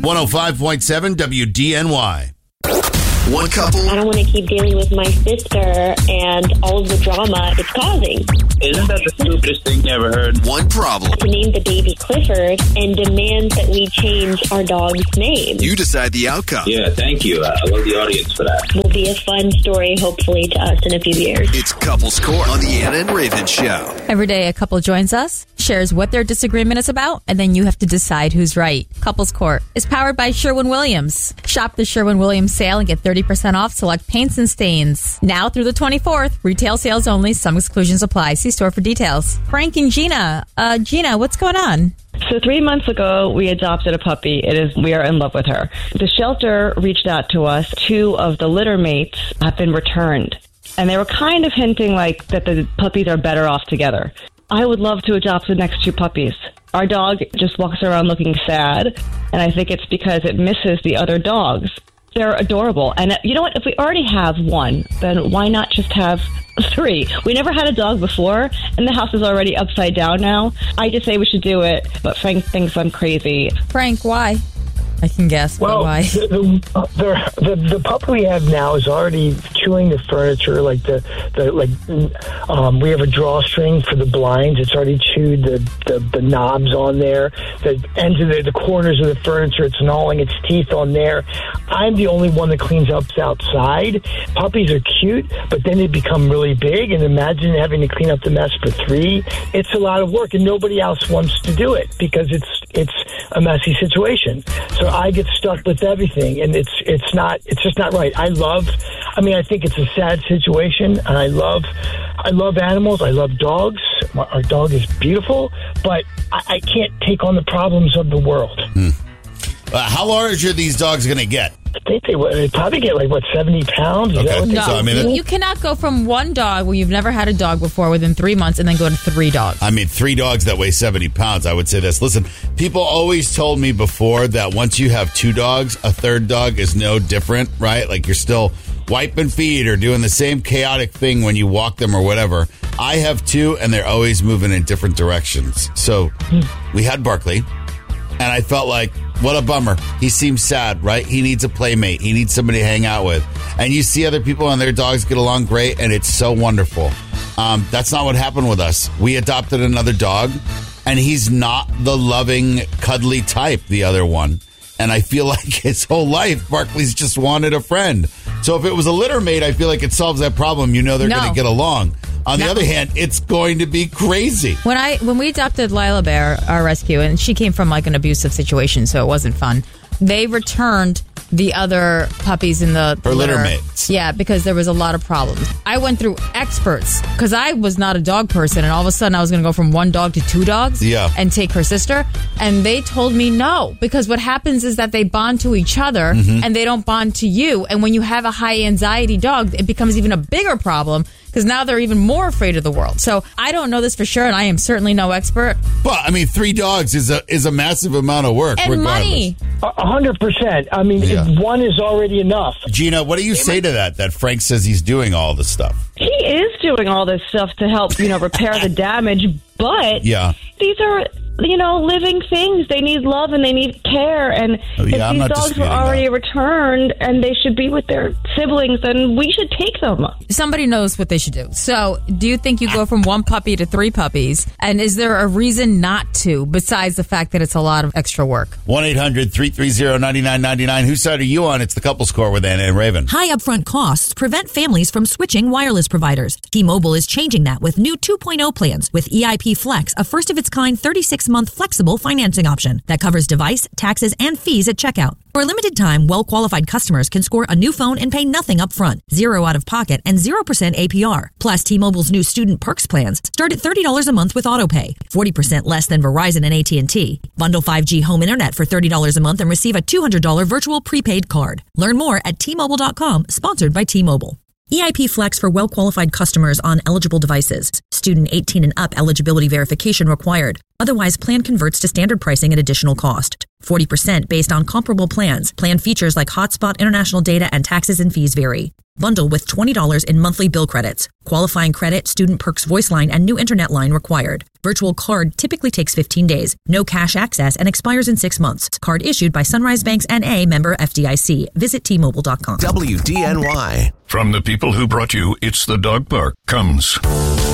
105.7 WDNY. One couple. I don't want to keep dealing with my sister and all of the drama it's causing. Isn't that the stupidest thing you ever heard? One problem. To name the baby Clifford and demand that we change our dog's name. You decide the outcome. Yeah, thank you. I love the audience for that. Will be a fun story, hopefully, to us in a few years. It's Couples Court on the Anna and Raven Show. Every day a couple joins us, shares what their disagreement is about, and then you have to decide who's right. Couples Court is powered by Sherwin-Williams. Shop the Sherwin-Williams sale and get 30% off select paints and stains. Now through the 24th. Retail sales only. Some exclusions apply. See store for details. Frank and Gina. Gina, what's going on? So 3 months ago, we adopted a puppy. We are in love with her. The shelter reached out to us. 2 of the litter mates have been returned. And they were kind of hinting like that the puppies are better off together. I would love to adopt the next 2 puppies. Our dog just walks around looking sad, and I think it's because it misses the other dogs. They're adorable. And you know what? If we already have 1, then why not just have 3? We never had a dog before, and the house is already upside down now. I just say we should do it, but Frank thinks I'm crazy. Frank, why? I can guess, but why? The pup we have now is already chewing the furniture. We have a drawstring for the blinds. It's already chewed the knobs on there. The ends of the corners of the furniture. It's gnawing its teeth on there. I'm the only one that cleans up outside. Puppies are cute, but then they become really big. And imagine having to clean up the mess for 3. It's a lot of work, and nobody else wants to do it because it's a messy situation. So I get stuck with everything, and it's just not right. I think it's a sad situation, and I love animals. I love dogs. Our dog is beautiful, but I can't take on the problems of the world. How large are these dogs going to get? I think they probably get 70 pounds. Okay. No, you cannot go from 1 dog where you've never had a dog before within 3 months and then go to 3 dogs. 3 dogs that weigh 70 pounds. I would say this. Listen, people always told me before that once you have 2 dogs, a 3rd dog is no different, right? Like you're still wiping feet or doing the same chaotic thing when you walk them or whatever. I have 2, and they're always moving in different directions. So we had Barkley, and I felt like, what a bummer. He seems sad, right? He needs a playmate. He needs somebody to hang out with. And you see other people and their dogs get along great, and it's so wonderful. That's not what happened with us. We adopted another dog, and he's not the loving, cuddly type, the other one. And I feel like his whole life, Barkley's just wanted a friend. So if it was a litter mate, I feel like it solves that problem. They're going to get along. On the other hand, it's going to be crazy. When we adopted Lila Bear, our rescue, and she came from an abusive situation, so it wasn't fun. They returned the other puppies in the litter mates. Yeah, because there was a lot of problems. I went through experts because I was not a dog person, and all of a sudden I was going to go from 1 dog to 2 dogs and take her sister. And they told me no, because what happens is that they bond to each other and they don't bond to you. And when you have a high anxiety dog, it becomes even a bigger problem because now they're even more afraid of the world. So I don't know this for sure, and I am certainly no expert. But 3 dogs is a massive amount of work. And regardless. money. 100%. 1 is already enough. Gina, what do you say to that Frank says he's doing all this stuff? He is doing all this stuff to help, repair the damage, but these are, living things. They need love and they need care. And if these dogs were already returned and they should be with their siblings, then we should take them. Somebody knows what they should do. So do you think you go from 1 puppy to 3 puppies? And is there a reason not to, besides the fact that it's a lot of extra work? 1-800-330-9999. Whose side are you on? It's the Couples Court with Anna and Raven. High upfront costs prevent families from switching wireless providers. T-Mobile is changing that with new 2.0 plans with EIP Flex, a first-of-its-kind 36-month flexible financing option that covers device, taxes, and fees at checkout. For a limited time, well-qualified customers can score a new phone and pay nothing up front, 0 out of pocket, and 0% APR. Plus, T-Mobile's new Student Perks plans start at $30 a month with AutoPay, 40% less than Verizon and AT&T. Bundle 5G home internet for $30 a month and receive a $200 virtual prepaid card. Learn more at T-Mobile.com, sponsored by T-Mobile. EIP Flex for well-qualified customers on eligible devices. Student 18 and up eligibility verification required. Otherwise, plan converts to standard pricing at additional cost. 40% based on comparable plans. Plan features like hotspot, international data, and taxes and fees vary. Bundle with $20 in monthly bill credits. Qualifying credit, Student Perks voice line, and new internet line required. Virtual card typically takes 15 days. No cash access and expires in 6 months. Card issued by Sunrise Banks N.A. member FDIC. Visit T-Mobile.com. WDNY. From the people who brought you It's the Dog Park comes